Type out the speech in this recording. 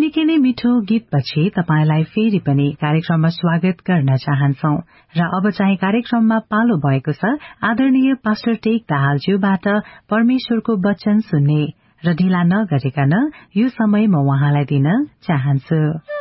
निकै नै मिठो गीतपछि तपाईलाई फेरि पनि कार्यक्रममा स्वागत गर्न चाहन्छौ र अब चाहिँ कार्यक्रममा पालो भएको छ आदरणीय पास्टर टेक दाहालज्यूबाट परमेश्वरको वचन सुन्ने र ढिला नगरिकन यो समय म उहाँलाई दिन चाहन्छु।